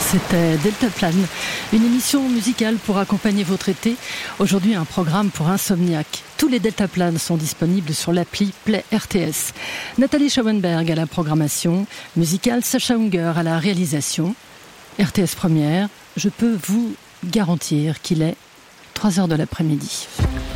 C'était Deltaplane, une émission musicale pour accompagner votre été. Aujourd'hui, un programme pour insomniaques. Tous les Deltaplanes sont disponibles sur l'appli Play RTS. Nathalie Schauenberg à la programmation musicale, Sacha Unger à la réalisation. RTS Première, je peux vous garantir qu'il est 3h de l'après-midi.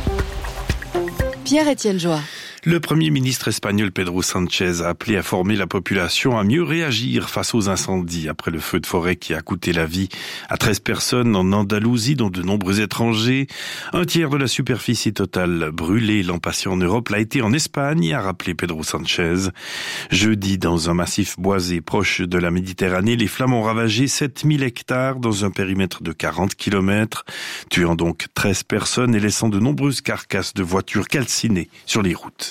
Pierre-Étienne Joie. Le Premier ministre espagnol Pedro Sánchez a appelé à former la population à mieux réagir face aux incendies après le feu de forêt qui a coûté la vie à 13 personnes en Andalousie, dont de nombreux étrangers. Un tiers de la superficie totale brûlée l'an passé en Europe l'a été en Espagne, a rappelé Pedro Sánchez. Jeudi, dans un massif boisé proche de la Méditerranée, les flammes ont ravagé 7000 hectares dans un périmètre de 40 km, tuant donc 13 personnes et laissant de nombreuses carcasses de voitures calcinées sur les routes.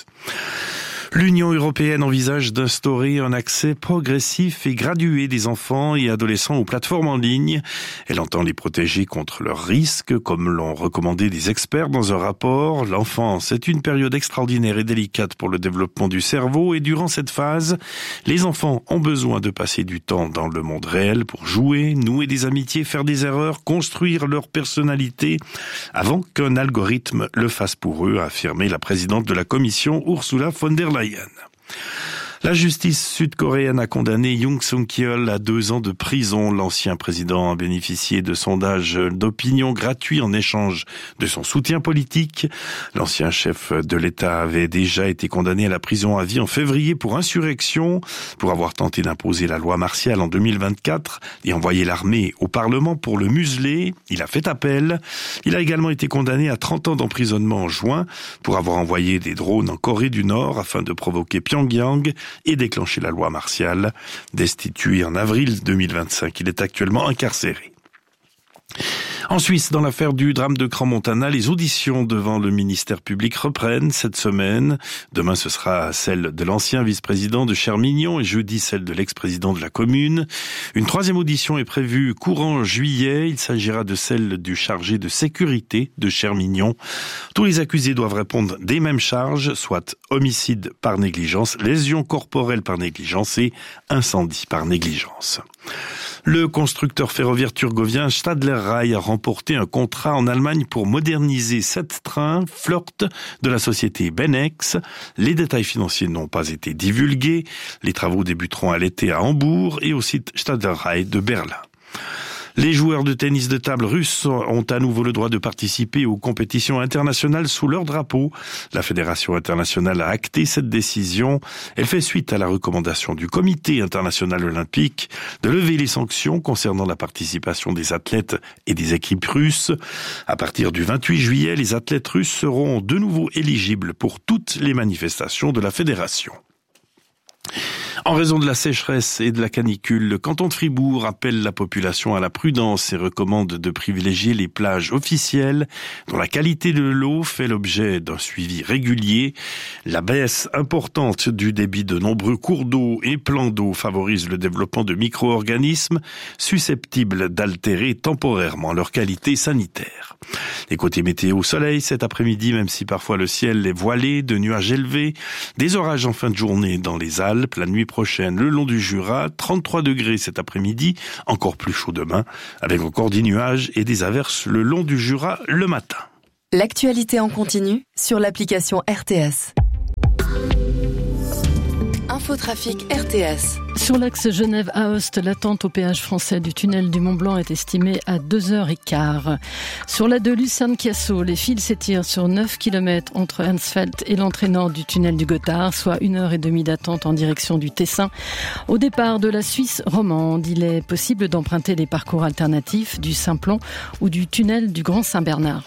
L'Union européenne envisage d'instaurer un accès progressif et gradué des enfants et adolescents aux plateformes en ligne. Elle entend les protéger contre leurs risques, comme l'ont recommandé des experts dans un rapport. L'enfance est une période extraordinaire et délicate pour le développement du cerveau et durant cette phase, les enfants ont besoin de passer du temps dans le monde réel pour jouer, nouer des amitiés, faire des erreurs, construire leur personnalité avant qu'un algorithme le fasse pour eux, a affirmé la présidente de la Commission, Ursula von der Leyen. La justice sud-coréenne a condamné Yoon Suk-yeol à 2 ans de prison. L'ancien président a bénéficié de sondages d'opinion gratuits en échange de son soutien politique. L'ancien chef de l'État avait déjà été condamné à la prison à vie en février pour insurrection, pour avoir tenté d'imposer la loi martiale en 2024 et envoyer l'armée au Parlement pour le museler. Il a fait appel. Il a également été condamné à 30 ans d'emprisonnement en juin pour avoir envoyé des drones en Corée du Nord afin de provoquer Pyongyang et déclencher la loi martiale. Destitué en avril 2025, il est actuellement incarcéré. En Suisse, dans l'affaire du drame de Crans-Montana, les auditions devant le ministère public reprennent cette semaine. Demain, ce sera celle de l'ancien vice-président de Chermignon et jeudi, celle de l'ex-président de la commune. Une 3e audition est prévue courant juillet. Il s'agira de celle du chargé de sécurité de Chermignon. Tous les accusés doivent répondre des mêmes charges, soit homicide par négligence, lésion corporelle par négligence et incendie par négligence. Le constructeur ferroviaire turgovien Stadler Rail a remporté un contrat en Allemagne pour moderniser 7 trains Flirt de la société Benex. Les détails financiers n'ont pas été divulgués. Les travaux débuteront à l'été à Hambourg et au site Stadler Rail de Berlin. Les joueurs de tennis de table russes ont à nouveau le droit de participer aux compétitions internationales sous leur drapeau. La Fédération internationale a acté cette décision. Elle fait suite à la recommandation du Comité international olympique de lever les sanctions concernant la participation des athlètes et des équipes russes. À partir du 28 juillet, les athlètes russes seront de nouveau éligibles pour toutes les manifestations de la Fédération. En raison de la sécheresse et de la canicule, le canton de Fribourg appelle la population à la prudence et recommande de privilégier les plages officielles dont la qualité de l'eau fait l'objet d'un suivi régulier. La baisse importante du débit de nombreux cours d'eau et plans d'eau favorise le développement de micro-organismes susceptibles d'altérer temporairement leur qualité sanitaire. Et côté météo, soleil cet après-midi, même si parfois le ciel est voilé de nuages élevés, des orages en fin de journée dans les Alpes, la nuit prochaine le long du Jura, 33 degrés cet après-midi, encore plus chaud demain, avec encore des nuages et des averses le long du Jura le matin. L'actualité en continu sur l'application RTS. Infotrafic RTS. Sur l'axe Genève-Aoste, l'attente au péage français du tunnel du Mont-Blanc est estimée à 2h15. Sur la de Lucerne-Chiasso, les files s'étirent sur 9 km entre Hensfeld et l'entrée nord du tunnel du Gothard, soit 1h30 d'attente en direction du Tessin. Au départ de la Suisse romande, il est possible d'emprunter les parcours alternatifs du Simplon ou du tunnel du Grand Saint-Bernard.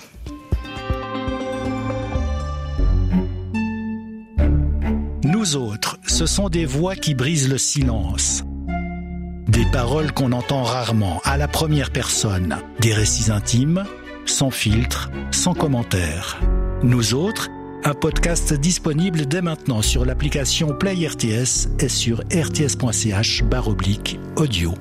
Nous autres, ce sont des voix qui brisent le silence. Des paroles qu'on entend rarement, à la première personne. Des récits intimes, sans filtre, sans commentaire. Nous autres, un podcast disponible dès maintenant sur l'application Play RTS et sur rts.ch/audio.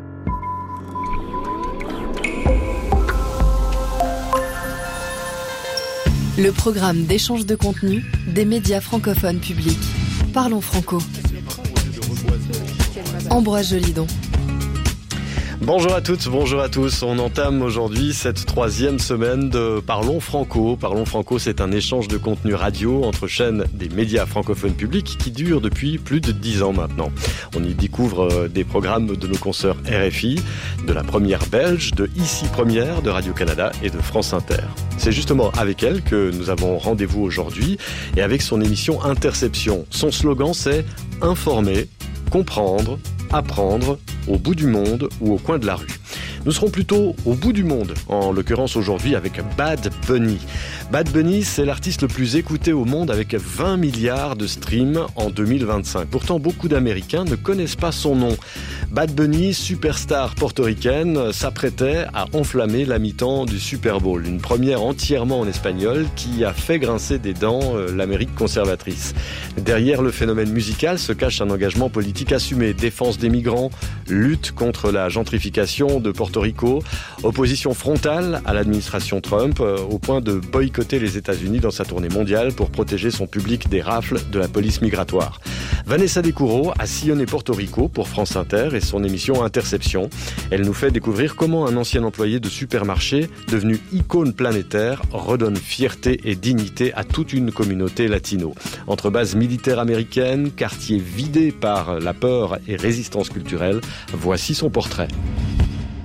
Le programme d'échange de contenu des médias francophones publics. Parlons franco. Ambroise Jolidon. Bonjour à toutes, bonjour à tous. On entame aujourd'hui cette 3e semaine de Parlons Franco. Parlons Franco, c'est un échange de contenu radio entre chaînes des médias francophones publics qui dure depuis plus de 10 ans maintenant. On y découvre des programmes de nos consoeurs RFI, de la Première Belge, de Ici Première, de Radio-Canada et de France Inter. C'est justement avec elle que nous avons rendez-vous aujourd'hui et avec son émission Interception. Son slogan, c'est « Informer, comprendre, apprendre au bout du monde ou au coin de la rue ». Nous serons plutôt au bout du monde, en l'occurrence aujourd'hui avec Bad Bunny. Bad Bunny, c'est l'artiste le plus écouté au monde avec 20 milliards de streams en 2025. Pourtant, beaucoup d'Américains ne connaissent pas son nom. Bad Bunny, superstar portoricaine, s'apprêtait à enflammer la mi-temps du Super Bowl. Une première entièrement en espagnol qui a fait grincer des dents l'Amérique conservatrice. Derrière le phénomène musical se cache un engagement politique assumé. Défense des migrants, lutte contre la gentrification de Porto Rico, opposition frontale à l'administration Trump, au point de boycotter les États-Unis dans sa tournée mondiale pour protéger son public des rafles de la police migratoire. Vanessa Descoureaux a sillonné Porto Rico pour France Inter et son émission Interception. Elle nous fait découvrir comment un ancien employé de supermarché, devenu icône planétaire, redonne fierté et dignité à toute une communauté latino. Entre bases militaires américaines, quartiers vidés par la peur et résistance culturelle, voici son portrait.